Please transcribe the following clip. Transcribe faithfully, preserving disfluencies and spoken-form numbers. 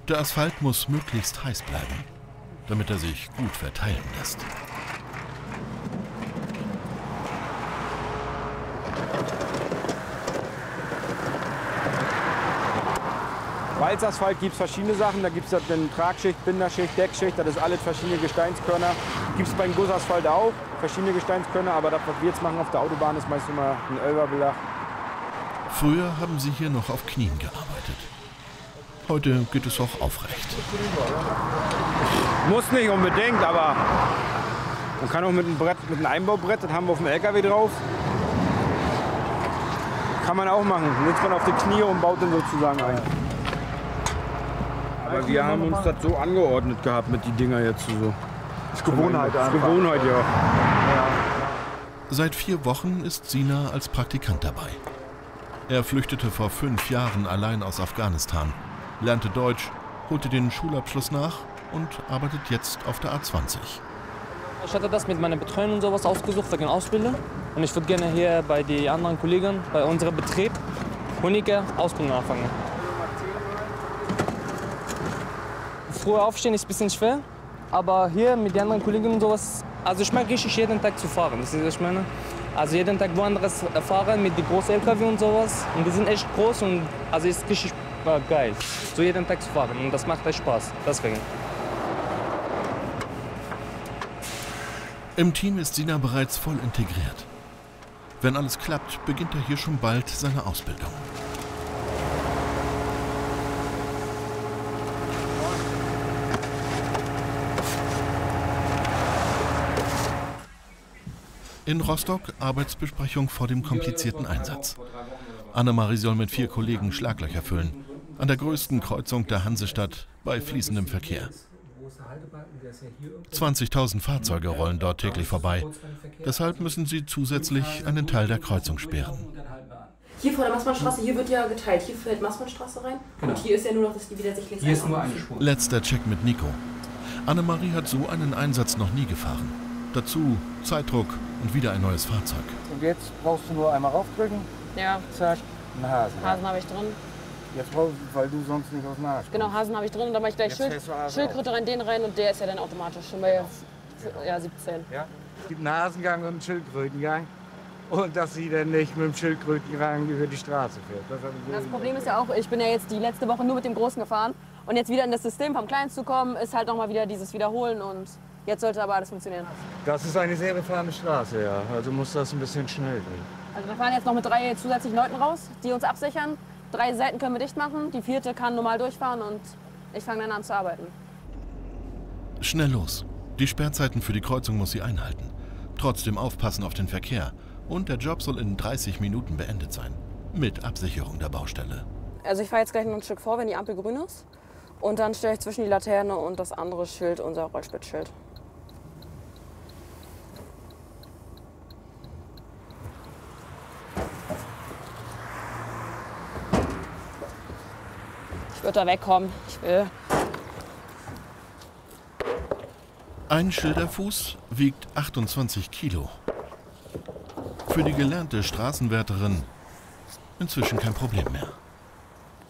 Der Asphalt muss möglichst heiß bleiben, damit er sich gut verteilen lässt. Walzasphalt gibt es verschiedene Sachen. Da gibt es eine Tragschicht, Binderschicht, Deckschicht. Das ist alles verschiedene Gesteinskörner. Gibt es beim Gussasphalt auch verschiedene Gesteinskörner. Aber das, was wir jetzt machen auf der Autobahn, ist meist immer ein Elferbelag. Früher haben sie hier noch auf Knien gearbeitet. Heute geht es auch aufrecht. Muss nicht unbedingt, aber man kann auch mit einem Brett, mit einem Einbaubrett, das haben wir auf dem L K W drauf. Kann man auch machen. Dann sitzt man auf die Knie und baut den sozusagen ein. Aber wir haben uns das so angeordnet gehabt mit die Dinger jetzt so. Das ist Gewohnheit Das ist Gewohnheit, ja. Seit vier Wochen ist Sina als Praktikant dabei. Er flüchtete vor fünf Jahren allein aus Afghanistan, lernte Deutsch, holte den Schulabschluss nach und arbeitet jetzt auf der A zwanzig. Ich hatte das mit meiner Betreuung und sowas ausgesucht wegen Ausbildung. Und ich würde gerne hier bei den anderen Kollegen, bei unserem Betrieb, Honecker Ausbildung anfangen. Früher aufstehen ist ein bisschen schwer, aber hier mit den anderen Kollegen und sowas, also ich mag richtig jeden Tag zu fahren, das ist, was ich meine. Also jeden Tag woanders fahren mit den großen L K W und sowas. Und die sind echt groß und also ist richtig geil, so jeden Tag zu fahren und das macht echt Spaß, deswegen. Im Team ist Sina bereits voll integriert. Wenn alles klappt, beginnt er hier schon bald seine Ausbildung. In Rostock Arbeitsbesprechung vor dem komplizierten Einsatz. Annemarie soll mit vier Kollegen Schlaglöcher füllen. An der größten Kreuzung der Hansestadt bei fließendem Verkehr. zwanzigtausend Fahrzeuge rollen dort täglich vorbei. Deshalb müssen sie zusätzlich einen Teil der Kreuzung sperren. Hier vor der Maßmannstraße, hier wird ja geteilt. Hier fällt Maßmannstraße rein. Genau. Und hier ist ja nur noch das widersichtliche. Hier ist nur eine Spur. Letzter Check mit Nico. Annemarie hat so einen Einsatz noch nie gefahren. Dazu Zeitdruck und wieder ein neues Fahrzeug. Und jetzt brauchst du nur einmal raufdrücken. Ja. Zack, einen Hasen. Hasen habe ich drin. Jetzt brauchst du, weil du sonst nicht aus dem Arsch kommst. Genau, Hasen habe ich drin und dann mache ich gleich Schild, Schildkröte rein, den rein und der ist ja dann automatisch schon bei ja, siebzehn. Ja? Es gibt einen Hasengang und einen Schildkrötengang. Und dass sie dann nicht mit dem Schildkrötengang über die Straße fährt. Das, das Problem ist ja auch, ich bin ja jetzt die letzte Woche nur mit dem Großen gefahren. Und jetzt wieder in das System vom Kleinen zu kommen, ist halt nochmal wieder dieses Wiederholen. Und jetzt sollte aber alles funktionieren. Das ist eine sehr befahrene Straße, ja. Also muss das ein bisschen schnell gehen. Also wir fahren jetzt noch mit drei zusätzlichen Leuten raus, die uns absichern. Drei Seiten können wir dicht machen, die vierte kann normal durchfahren und ich fange dann an zu arbeiten. Schnell los. Die Sperrzeiten für die Kreuzung muss sie einhalten. Trotzdem aufpassen auf den Verkehr. Und der Job soll in dreißig Minuten beendet sein. Mit Absicherung der Baustelle. Also ich fahre jetzt gleich noch ein Stück vor, wenn die Ampel grün ist. Und dann stelle ich zwischen die Laterne und das andere Schild, unser Rollspitzschild. Ich würde da wegkommen. Ich will. Ein Schilderfuß wiegt achtundzwanzig Kilo. Für die gelernte Straßenwärterin inzwischen kein Problem mehr.